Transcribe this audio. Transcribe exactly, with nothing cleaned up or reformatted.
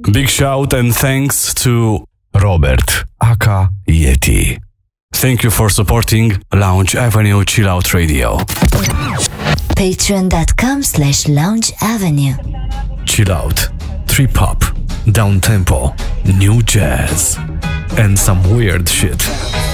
Big shout and thanks to Robert, aka Yeti. Thank you for supporting Lounge Avenue Chill Out Radio. Patreon.com slash Lounge Avenue. Chill out, trip hop, down tempo, new jazz, and some weird shit.